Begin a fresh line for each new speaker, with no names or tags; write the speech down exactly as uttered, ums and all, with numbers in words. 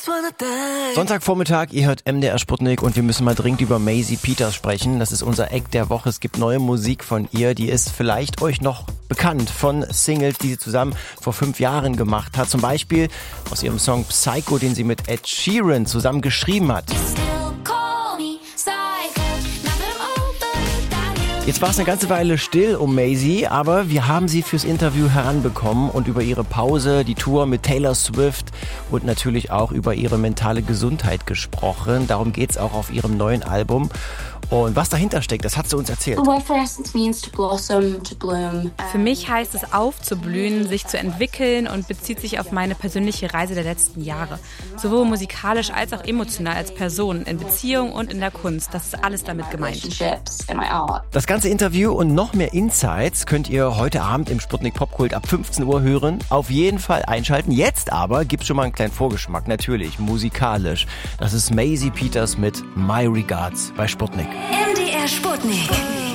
Sonntagvormittag, ihr hört M D R Sputnik und wir müssen mal dringend über Maisie Peters sprechen. Das ist unser Eck der Woche. Es gibt neue Musik von ihr, die ist vielleicht euch noch bekannt von Singles, die sie zusammen vor fünf Jahren gemacht hat. Zum Beispiel aus ihrem Song Psycho, den sie mit Ed Sheeran zusammen geschrieben hat. Jetzt war es eine ganze Weile still um Maisie, aber wir haben sie fürs Interview heranbekommen und über ihre Pause, die Tour mit Taylor Swift und natürlich auch über ihre mentale Gesundheit gesprochen. Darum geht's auch auf ihrem neuen Album. Und was dahinter steckt, das hat sie uns erzählt.
Für mich heißt es aufzublühen, sich zu entwickeln und bezieht sich auf meine persönliche Reise der letzten Jahre. Sowohl musikalisch als auch emotional als Person, in Beziehung und in der Kunst. Das ist alles damit gemeint.
Das ganze Interview und noch mehr Insights könnt ihr heute Abend im Sputnik Popkult ab fünfzehn Uhr hören. Auf jeden Fall einschalten. Jetzt aber gibt's schon mal einen kleinen Vorgeschmack, natürlich musikalisch. Das ist Maisie Peters mit My Regards bei Sputnik.
M D R Sputnik.